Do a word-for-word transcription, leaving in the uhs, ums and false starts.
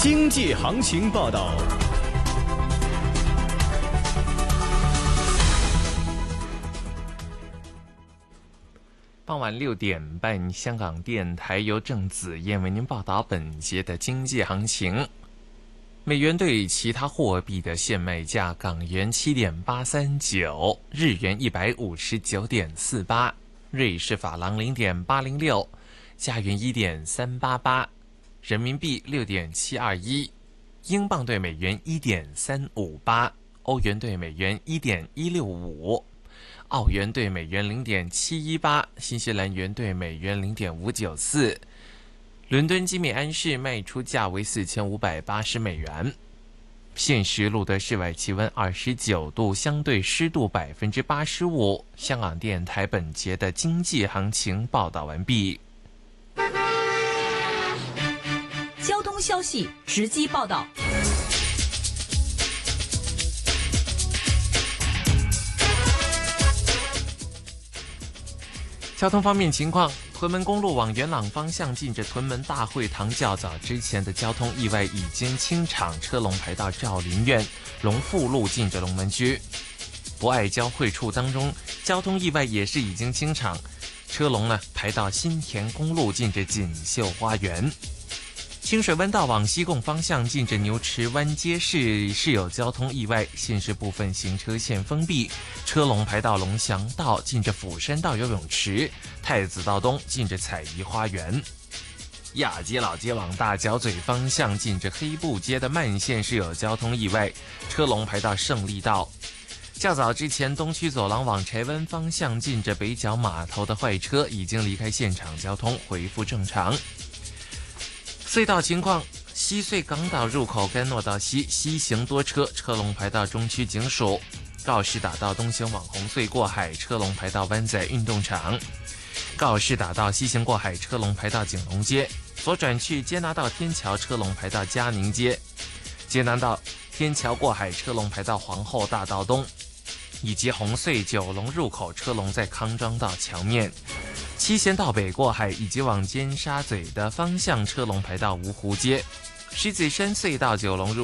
经济行情报道。 傍晚六点半，香港电台由郑子燕为您报道本节的经济行情。美元对其他货币的现卖价：港元七点八三九，日元一百五十九点四八，瑞士法郎零点八零六，加元一点三八八，人民币六点七二一，英镑对美元一点三五八，欧元对美元一点一六五。澳元对美元零点七一八，新西兰元对美元零点五九四。伦敦基米安市卖出价为四千五百八十美元。现时录得室外气温二十九度，相对湿度百分之八十五。香港电台本节的经济行情报道完毕。 交通消息直击报道。 交通方面情况，屯门公路往元朗方向近着屯门大会堂较早之前的交通意外已经清场，车龙排到兆麟苑，龙富路近着龙门居。博爱交汇处当中，交通意外也是已经清场，车龙呢排到新田公路近着锦绣花园。清水湾道往西贡方向近着牛池湾街市是有交通意外，现时部分行车线封闭，车龙排到龙翔道近着釜山道游泳池，太子道东近着彩怡花园。亚皆老街往大角咀方向近着黑布街的慢线是有交通意外，车龙排到胜利道。较早之前，东区走廊往柴湾方向近着北角码头的坏车已经离开现场，交通恢复正常。隧道情况，西隧港岛入口干诺道西西行多车，车龙排到中区警署；告士打道东行往红隧过海，车龙排到湾仔运动场；告士打道西行过海，车龙排到景隆街；左转去接拿道天桥，车龙排到嘉宁街；接拿道天桥过海，车龙排到皇后大道东；以及红隧九龙入口，车龙在康庄道桥面。七贤道北过海以及往尖沙咀的方向，车龙排到芜湖街；狮子山隧道九龙入